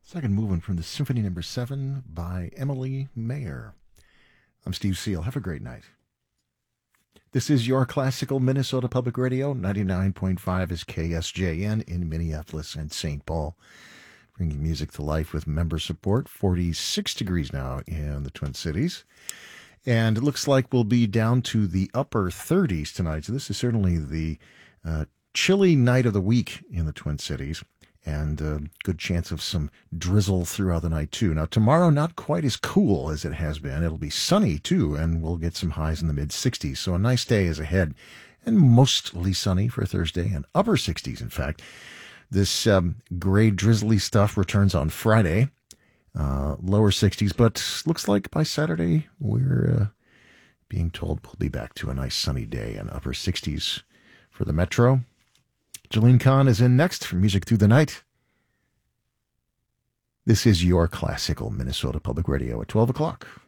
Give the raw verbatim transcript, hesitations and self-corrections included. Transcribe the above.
Second movement from the Symphony Number Seven by Emily Mayer. I'm Steve Seal. Have a great night. This is your classical Minnesota Public Radio. ninety-nine point five is K S J N in Minneapolis and Saint Paul. Bringing music to life with member support. forty-six degrees now in the Twin Cities. And it looks like we'll be down to the upper thirties tonight. So this is certainly the uh, chilly night of the week in the Twin Cities. And a uh, good chance of some drizzle throughout the night, too. Now, tomorrow, not quite as cool as it has been. It'll be sunny, too, and we'll get some highs in the mid-sixties. So a nice day is ahead, and mostly sunny for Thursday, and upper sixties, in fact. This um, gray, drizzly stuff returns on Friday, uh, lower sixties, but looks like by Saturday, we're uh, being told we'll be back to a nice sunny day and upper sixties for the Metro. Jolene Kahn is in next for Music Through the Night. This is your classical Minnesota Public Radio at twelve o'clock.